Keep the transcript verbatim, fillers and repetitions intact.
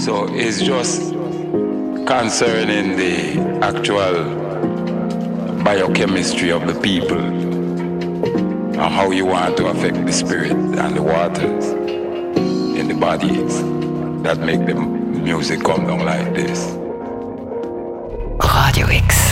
So it's just concerning the actual biochemistry of the people and how you want to affect the spirit and the waters in the bodies that make the music come down like this. Radio X.